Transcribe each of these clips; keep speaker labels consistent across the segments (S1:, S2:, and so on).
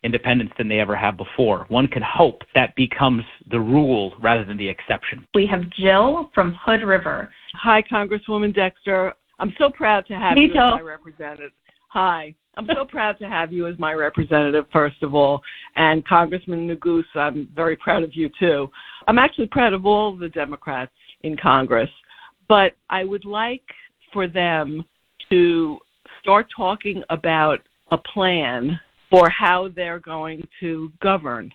S1: independence than they ever have before. One can hope that becomes the rule rather than the exception.
S2: We have Jill from Hood River.
S3: Hi, Congresswoman Dexter. I'm so proud to have you as my representative. Hi. I'm so proud to have you as my representative, first of all. And Congressman Neguse, I'm very proud of you, too. I'm actually proud of all the Democrats in Congress. But I would like for them to start talking about a plan for how they're going to govern.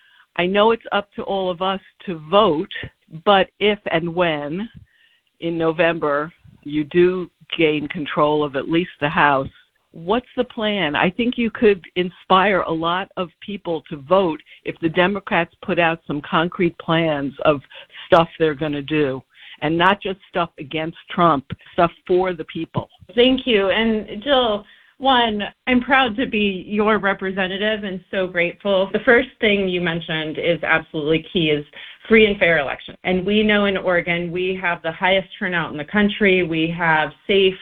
S3: I know it's up to all of us to vote, but if and when in November you do gain control of at least the House, what's the plan? I think you could inspire a lot of people to vote if the Democrats put out some concrete plans of stuff they're going to do, and not just stuff against Trump, stuff for the people.
S2: Thank you. And Jill, one, I'm proud to be your representative and so grateful. The first thing you mentioned is absolutely key, is free and fair election. And we know in Oregon we have the highest turnout in the country. We have safe,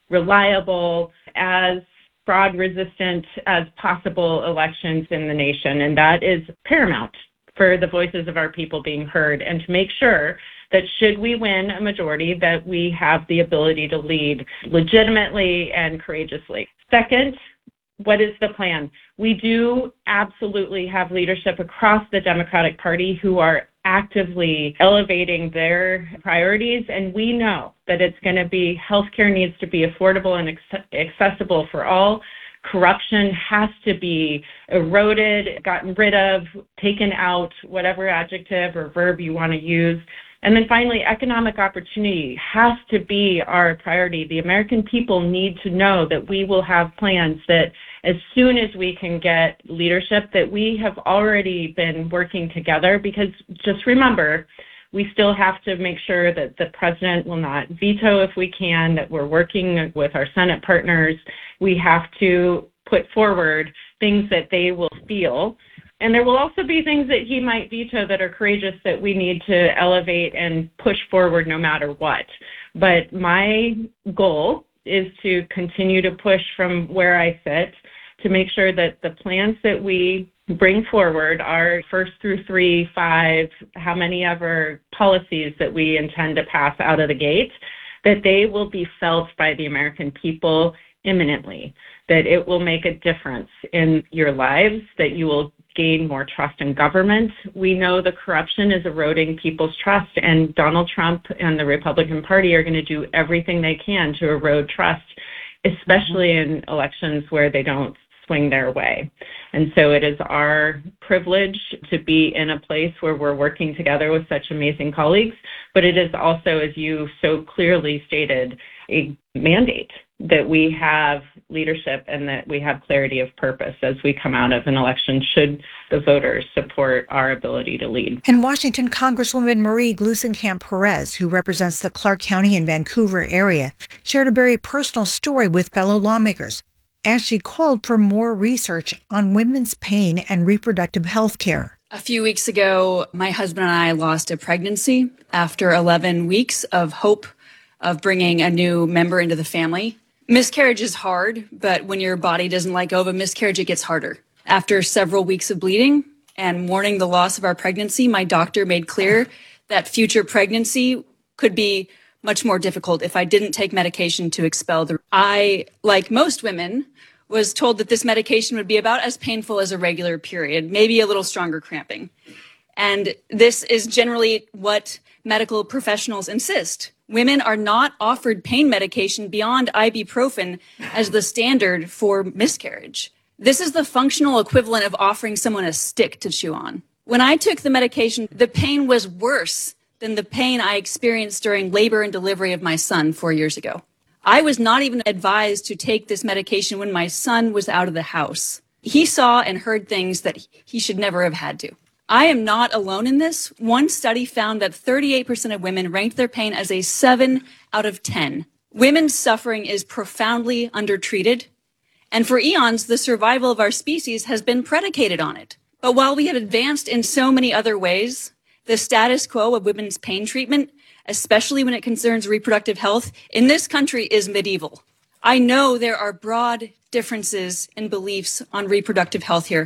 S2: reliable, as fraud-resistant as possible elections in the nation. And that is paramount for the voices of our people being heard, and to make sure that should we win a majority, that we have the ability to lead legitimately and courageously. Second, what is the plan? We do absolutely have leadership across the Democratic Party who are actively elevating their priorities, and we know that it's going to be healthcare needs to be affordable and accessible for all. Corruption has to be eroded, gotten rid of, taken out, whatever adjective or verb you want to use. And then finally, economic opportunity has to be our priority. The American people need to know that we will have plans that as soon as we can get leadership, that we have already been working together, because just remember, we still have to make sure that the president will not veto if we can, that we're working with our Senate partners. We have to put forward things that they will feel. And there will also be things that he might veto that are courageous that we need to elevate and push forward no matter what. But my goal is to continue to push from where I sit to make sure that the plans that we bring forward are first through 3, 5, how many ever policies that we intend to pass out of the gate, that they will be felt by the American people imminently, that it will make a difference in your lives, that you will gain more trust in government. We know the corruption is eroding people's trust, and Donald Trump and the Republican Party are going to do everything they can to erode trust, especially in elections where they don't swing their way. And so it is our privilege to be in a place where we're working together with such amazing colleagues, but it is also, as you so clearly stated, a mandate that we have leadership and that we have clarity of purpose as we come out of an election, should the voters support our ability to lead.
S4: In Washington, Congresswoman Marie Gluesenkamp Perez, who represents the Clark County and Vancouver area, shared a very personal story with fellow lawmakers as she called for more research on women's pain and reproductive health care.
S5: A few weeks ago, my husband and I lost a pregnancy after 11 weeks of hope of bringing a new member into the family. Miscarriage is hard, but when your body doesn't let go of a miscarriage, it gets harder. After several weeks of bleeding and mourning the loss of our pregnancy, my doctor made clear that future pregnancy could be much more difficult if I didn't take medication to expel the... I, like most women, was told that this medication would be about as painful as a regular period, maybe a little stronger cramping. And this is generally what medical professionals insist. Women are not offered pain medication beyond ibuprofen as the standard for miscarriage. This is the functional equivalent of offering someone a stick to chew on. When I took the medication, the pain was worse than the pain I experienced during labor and delivery of my son 4 years ago. I was not even advised to take this medication when my son was out of the house. He saw and heard things that he should never have had to. I am not alone in this. One study found that 38% of women ranked their pain as a 7 out of 10. Women's suffering is profoundly undertreated, and for eons, the survival of our species has been predicated on it. But while we have advanced in so many other ways, the status quo of women's pain treatment, especially when it concerns reproductive health, in this country is medieval. I know there are broad differences in beliefs on reproductive health here,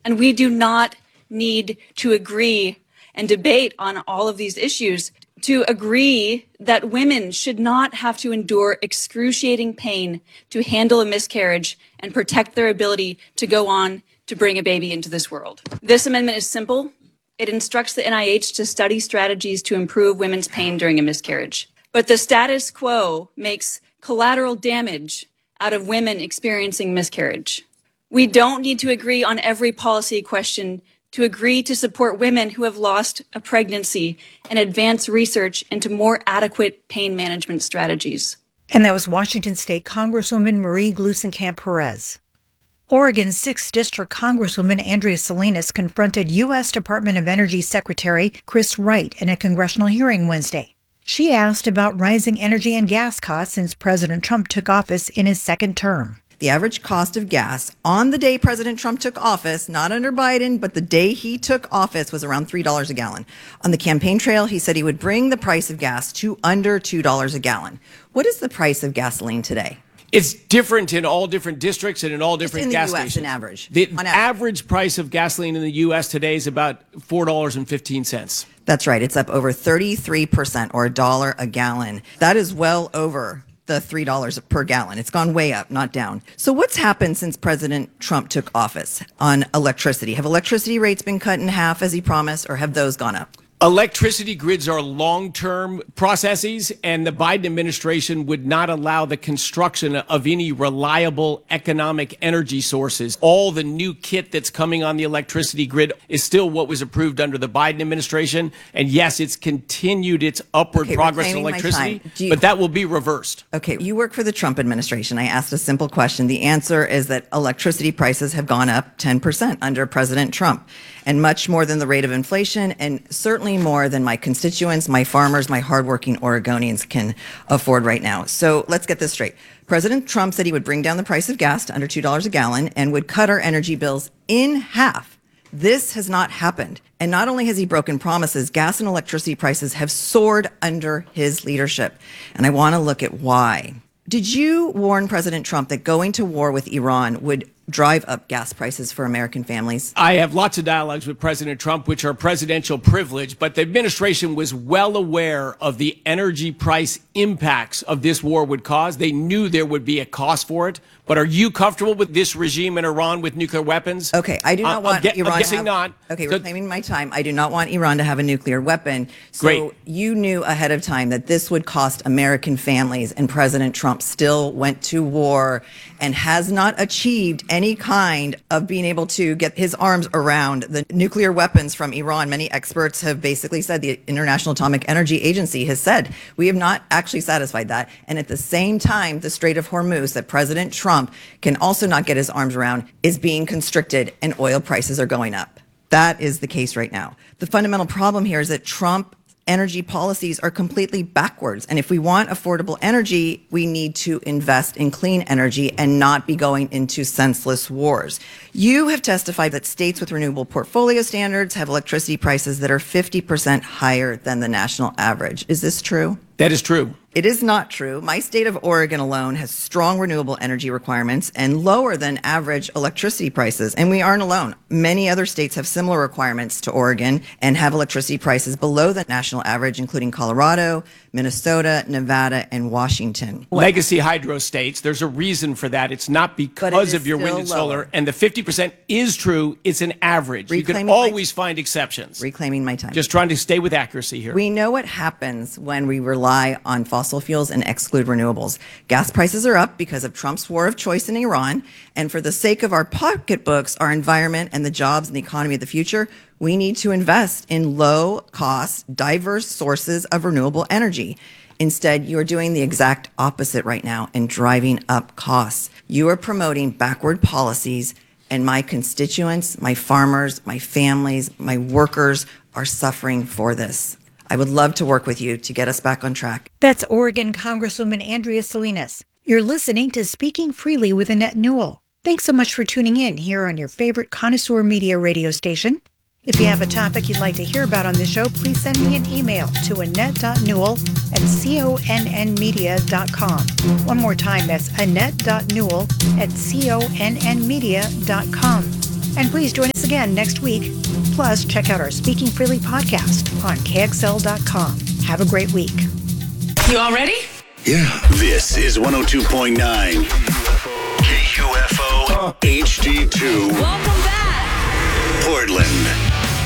S5: And we do not need to agree and debate on all of these issues to agree that women should not have to endure excruciating pain to handle a miscarriage and protect their ability to go on to bring a baby into this world. This amendment is simple. It instructs the NIH to study strategies to improve women's pain during a miscarriage. But the status quo makes collateral damage out of women experiencing miscarriage. We don't need to agree on every policy question to agree to support women who have lost a pregnancy and advance research into more adequate pain management strategies.
S4: And that was Washington State Congresswoman Marie Gluesenkamp Perez. Oregon's 6th District Congresswoman Andrea Salinas confronted U.S. Department of Energy Secretary Chris Wright in a congressional hearing Wednesday. She asked about rising energy and gas costs since President Trump took office in his second term.
S6: The average cost of gas on the day President Trump took office, not under Biden, but the day he took office, was around $3 a gallon. On the campaign trail, he said he would bring the price of gas to under $2 a gallon. What is the price of gasoline today?
S7: It's different in all different districts and in all different gas stations.
S6: In the U.S. on average.
S7: The average price of gasoline in the U.S. today is about $4.15.
S6: That's right. It's up over 33%, or $1 a gallon. That is well over the $3 per gallon. It's gone way up, not down. So what's happened since President Trump took office on electricity? Have electricity rates been cut in half as he promised, or have those gone up?
S7: Electricity grids are long-term processes, and the Biden administration would not allow the construction of any reliable economic energy sources. All the new kit that's coming on the electricity grid is still what was approved under the Biden administration. And yes, it's continued its upward progress in electricity, but that will be reversed.
S6: Okay, you work for the Trump administration. I asked a simple question. The answer is that electricity prices have gone up 10% under President Trump, and much more than the rate of inflation, and certainly more than my constituents, my farmers, my hardworking Oregonians can afford right now. So let's get this straight. President Trump said he would bring down the price of gas to under $2 a gallon and would cut our energy bills in half. This has not happened. And not only has he broken promises, gas and electricity prices have soared under his leadership. And I want to look at why. Did you warn President Trump that going to war with Iran would drive up gas prices for American families?
S7: I have lots of dialogues with President Trump, which are presidential privilege, but the administration was well aware of the energy price impacts of this war would cause. They knew there would be a cost for it. But are you comfortable with this regime in Iran with nuclear weapons?
S6: Okay, I do not want Iran
S7: I'm guessing not.
S6: Okay, reclaiming my time. I do not want Iran to have a nuclear weapon. So
S7: Great.
S6: You knew ahead of time that this would cost American families, and President Trump still went to war and has not achieved any kind of being able to get his arms around the nuclear weapons from Iran. Many experts have basically said, the International Atomic Energy Agency has said, we have not actually satisfied that. And at the same time, the Strait of Hormuz that President Trump can also not get his arms around is being constricted, and oil prices are going up. That is the case right now. The fundamental problem here is that Trump energy policies are completely backwards. And if we want affordable energy, we need to invest in clean energy and not be going into senseless wars. You have testified that states with renewable portfolio standards have electricity prices that are 50% higher than the national average. Is this true?
S7: That is true.
S6: It is not true. My state of Oregon alone has strong renewable energy requirements and lower than average electricity prices. And we aren't alone. Many other states have similar requirements to Oregon and have electricity prices below the national average, including Colorado, Minnesota, Nevada, and Washington.
S7: Legacy hydro states, there's a reason for that. It's not because of your wind and solar. And the 50% is true. It's an average. You can always find exceptions.
S6: Reclaiming my time.
S7: Just trying to stay with accuracy here.
S6: We know what happens when we rely on fossil fuels and exclude renewables. Gas prices are up because of Trump's war of choice in Iran. And for the sake of our pocketbooks, our environment, and the jobs and the economy of the future, we need to invest in low-cost, diverse sources of renewable energy. Instead, you are doing the exact opposite right now and driving up costs. You are promoting backward policies, and my constituents, my farmers, my families, my workers are suffering for this. I would love to work with you to get us back on track.
S4: That's Oregon Congresswoman Andrea Salinas. You're listening to Speaking Freely with Annette Newell. Thanks so much for tuning in here on your favorite connoisseur media radio station. If you have a topic you'd like to hear about on this show, please send me an email to annette.newell@connmedia.com. One more time, that's annette.newell@connmedia.com. And please join us again next week. Plus, check out our Speaking Freely podcast on KXL.com. Have a great week.
S8: You all ready?
S9: Yeah. This is 102.9 KUFO HD2.
S8: Welcome back.
S9: Portland.